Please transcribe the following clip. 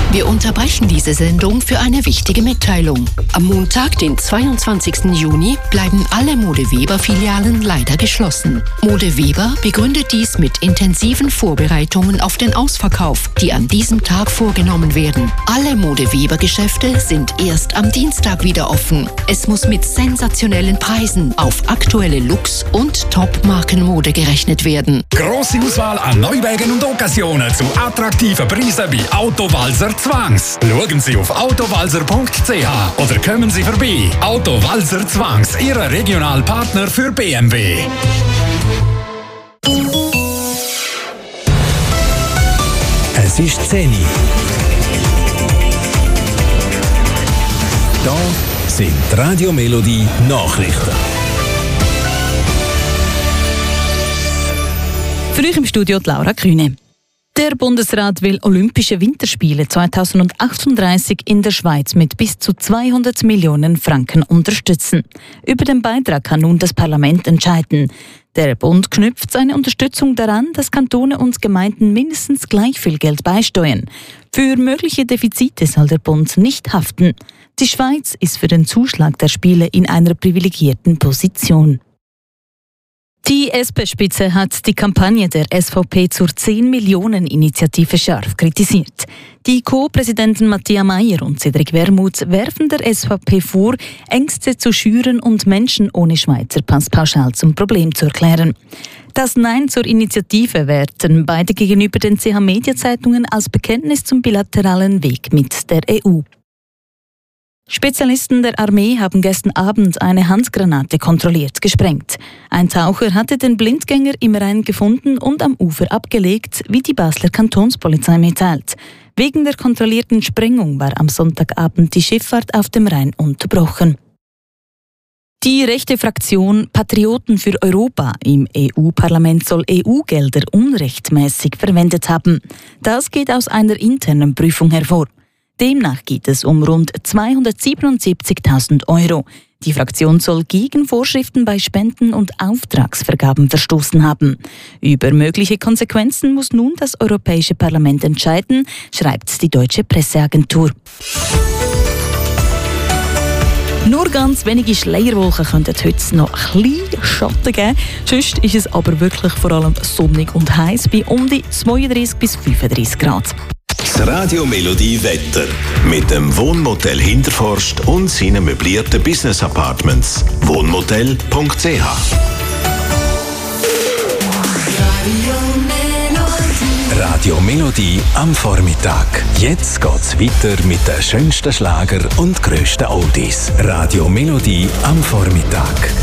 Wir unterbrechen diese Sendung für eine wichtige Mitteilung. Am Montag, den 22. Juni, bleiben alle Mode Weber-Filialen leider geschlossen. Mode Weber begründet dies mit intensiven Vorbereitungen auf den Ausverkauf, die an diesem Tag vorgenommen werden. Alle Mode Weber-Geschäfte sind erst am Dienstag wieder offen. Es muss mit sensationellen Preisen auf aktuelle Looks und Top-Markenmode gerechnet werden. Grosse Auswahl an Neuwagen und Occasionen zu attraktiven Preisen bei Autowalzer Zwangs. Schauen Sie auf autowalzer.ch oder kommen Sie vorbei. Autowalzer Zwangs, Ihr Regionalpartner für BMW. Es ist 10 Uhr. Da sind Radio Melodie Nachrichten. Für euch im Studio die Laura Kühne. Der Bundesrat will Olympische Winterspiele 2038 in der Schweiz mit bis zu 200 Millionen Franken unterstützen. Über den Beitrag kann nun das Parlament entscheiden. Der Bund knüpft seine Unterstützung daran, dass Kantone und Gemeinden mindestens gleich viel Geld beisteuern. Für mögliche Defizite soll der Bund nicht haften. Die Schweiz ist für den Zuschlag der Spiele in einer privilegierten Position. Die SP-Spitze hat die Kampagne der SVP zur 10-Millionen-Initiative scharf kritisiert. Die Co-Präsidenten Matthias Meier und Cedric Wermuth werfen der SVP vor, Ängste zu schüren und Menschen ohne Schweizer Pass pauschal zum Problem zu erklären. Das Nein zur Initiative werten beide gegenüber den CH-Media-Zeitungen als Bekenntnis zum bilateralen Weg mit der EU. Spezialisten der Armee haben gestern Abend eine Handgranate kontrolliert gesprengt. Ein Taucher hatte den Blindgänger im Rhein gefunden und am Ufer abgelegt, wie die Basler Kantonspolizei mitteilt. Wegen der kontrollierten Sprengung war am Sonntagabend die Schifffahrt auf dem Rhein unterbrochen. Die rechte Fraktion Patrioten für Europa im EU-Parlament soll EU-Gelder unrechtmäßig verwendet haben. Das geht aus einer internen Prüfung hervor. Demnach geht es um rund 277.000 €. Die Fraktion soll gegen Vorschriften bei Spenden und Auftragsvergaben verstoßen haben. Über mögliche Konsequenzen muss nun das Europäische Parlament entscheiden, schreibt die Deutsche Presseagentur. Nur ganz wenige Schleierwolken könnten heute noch ein bisschen Schatten geben. Sonst ist es aber wirklich vor allem sonnig und heiß bei um die 32 bis 35 Grad. Das Radio Melodie Wetter mit dem Wohnmotel Hinterforst und seinen möblierten Business Apartments. Wohnmotel.ch. Radio Melodie am Vormittag. Jetzt geht's weiter mit den schönsten Schlager und grössten Oldies. Radio Melodie am Vormittag.